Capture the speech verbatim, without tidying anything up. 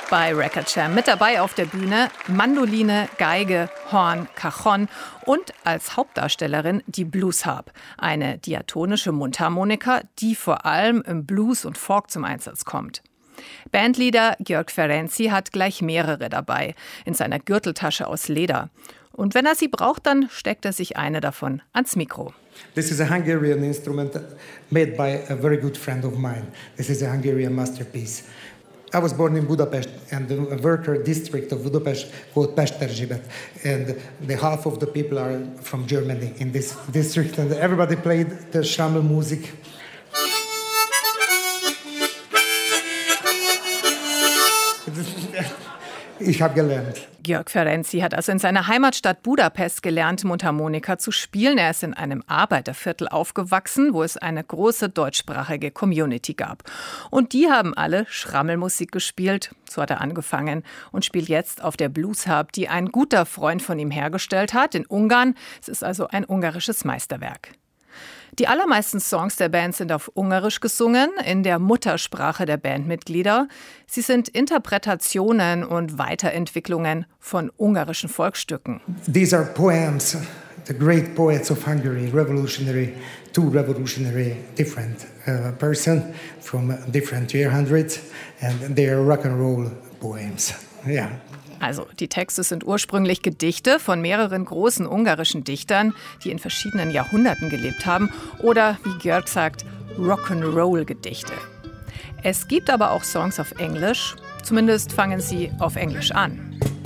bei Record Jam. Mit dabei auf der Bühne Mandoline, Geige, Horn, Cajon und als Hauptdarstellerin die Blues Harp, eine diatonische Mundharmonika, die vor allem im Blues und Folk zum Einsatz kommt. Bandleader György Ferenczy hat gleich mehrere dabei, in seiner Gürteltasche aus Leder. Und wenn er sie braucht, dann steckt er sich eine davon ans Mikro. This is a Hungarian instrument made by a very good friend of mine. This is a Hungarian masterpiece. I was born in Budapest, and the worker district of Budapest called Pesterzsébet, and the half of the people are from Germany in this district, and everybody played the Schrammelmusik. Ich habe gelernt. György Ferenczy hat also in seiner Heimatstadt Budapest gelernt, Mundharmonika zu spielen. Er ist in einem Arbeiterviertel aufgewachsen, wo es eine große deutschsprachige Community gab. Und die haben alle Schrammelmusik gespielt. So hat er angefangen und spielt jetzt auf der Blues Harp, die ein guter Freund von ihm hergestellt hat, in Ungarn. Es ist also ein ungarisches Meisterwerk. Die allermeisten Songs der Band sind auf Ungarisch gesungen, in der Muttersprache der Bandmitglieder. Sie sind Interpretationen und Weiterentwicklungen von ungarischen Volksstücken. These are poems, the great poets of Hungary, revolutionary, two revolutionary different uh, person from different year hundreds, and they are rock and roll poems. Yeah. Also die Texte sind ursprünglich Gedichte von mehreren großen ungarischen Dichtern, die in verschiedenen Jahrhunderten gelebt haben, oder wie György sagt, Rock'n'Roll-Gedichte. Es gibt aber auch Songs auf Englisch, zumindest fangen sie auf Englisch an.